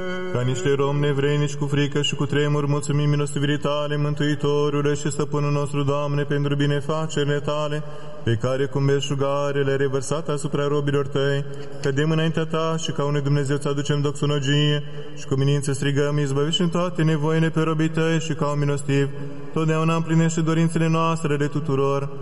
Ca niște romi nevrednici cu frică și cu tremur, mulțumim milostivirii Tale, Mântuitorule și Stăpânul nostru, Doamne, pentru binefacerile Tale, pe care cu belșugare le-ai revărsat asupra robilor Tăi. Cădem înaintea Ta și ca unui Dumnezeu ți aducem doxologie și cu minință strigăm, izbăvește în toate nevoile pe robii Tăi și ca un milostiv, totdeauna împlinește dorințele noastre de tuturor.